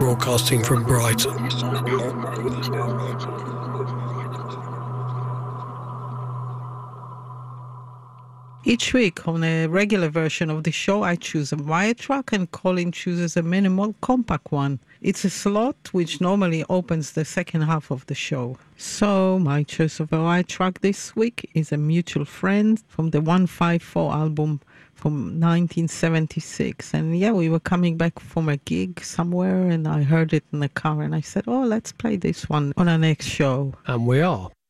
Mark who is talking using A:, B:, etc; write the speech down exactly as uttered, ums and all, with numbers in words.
A: broadcasting from Brighton.
B: Each week on a regular version of the show, I choose a wire track and Colin chooses a minimal compact one. It's a slot which normally opens the second half of the show. So my choice of a wire track this week is a mutual friend from the one five four album from nineteen seventy-six. And yeah, we were coming back from a gig somewhere and I heard it in the car and I said, oh, let's play this one on our next show.
A: And we are.